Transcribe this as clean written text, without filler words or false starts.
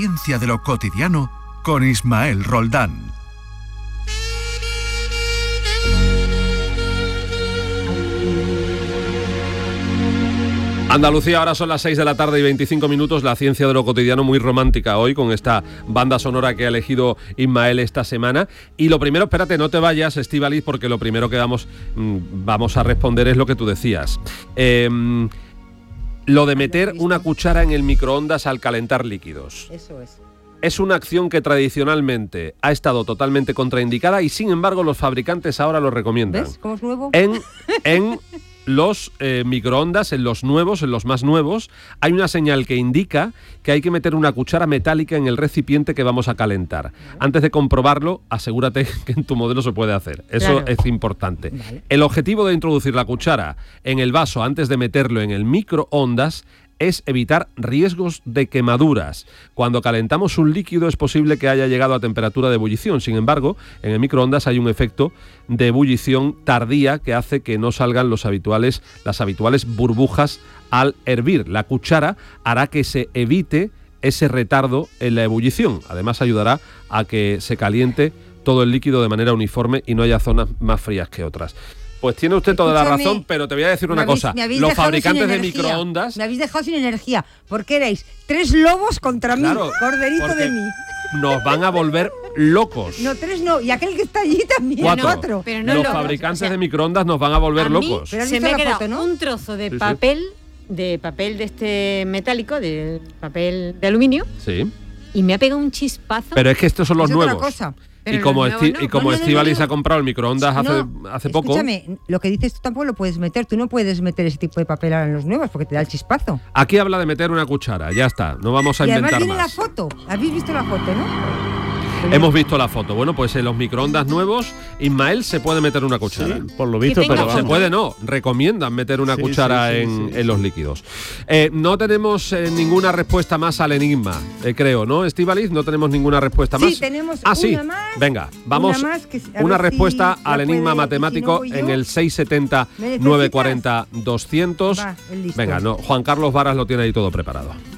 ciencia de lo cotidiano con Ismael Roldán. Andalucía, ahora son las 6 de la tarde y 25 minutos, la ciencia de lo cotidiano muy romántica hoy con esta banda sonora que ha elegido Ismael esta semana. Y lo primero, espérate, no te vayas, Estíbaliz, porque lo primero que vamos a responder es lo que tú decías. Lo de meter una cuchara en el microondas al calentar líquidos. Eso es. Es una acción que tradicionalmente ha estado totalmente contraindicada y sin embargo los fabricantes ahora lo recomiendan. ¿Ves cómo es nuevo? En los microondas, en los más nuevos, hay una señal que indica que hay que meter una cuchara metálica en el recipiente que vamos a calentar. Vale. Antes de comprobarlo, asegúrate que en tu modelo se puede hacer. Eso es importante. Vale. El objetivo de introducir la cuchara en el vaso antes de meterlo en el microondas es evitar riesgos de quemaduras. Cuando calentamos un líquido es posible que haya llegado a temperatura de ebullición. Sin embargo, en el microondas hay un efecto de ebullición tardía que hace que no salgan las habituales burbujas al hervir. La cuchara hará que se evite ese retardo en la ebullición. Además, ayudará a que se caliente todo el líquido de manera uniforme y no haya zonas más frías que otras. Pues tiene usted toda la razón, pero te voy a decir una cosa. Los fabricantes de microondas... Me habéis dejado sin energía, porque erais 3 lobos contra mí, corderito de mí. Nos van a volver locos. No, 3 no, y aquel que está allí también. 4. Pero no los fabricantes de microondas nos van a volver locos. Pero se me ha quedado un trozo de papel, de este metálico, de papel de aluminio. Sí. Y me ha pegado un chispazo. Pero es que estos son los nuevos. Otra cosa. Y como Estíbaliz ha comprado el microondas hace poco... Escúchame, lo que dices tú tampoco lo puedes meter. Tú no puedes meter ese tipo de papel ahora en los nuevos porque te da el chispazo. Aquí habla de meter una cuchara, ya está. No vamos a inventar más. Y además viene la foto. ¿Habéis visto la foto, no? Hemos visto la foto. Bueno, pues en los microondas nuevos, Ismael se puede meter una cuchara. Sí, por lo visto, pero se puede no. Recomiendan meter una cuchara en los líquidos. No tenemos ninguna respuesta más al enigma, creo, ¿no, Estíbaliz? No tenemos ninguna respuesta más. Sí, tenemos una más. Venga, vamos. Una respuesta al enigma matemático en el 670 940 200. Venga, Juan Carlos Varas lo tiene ahí todo preparado.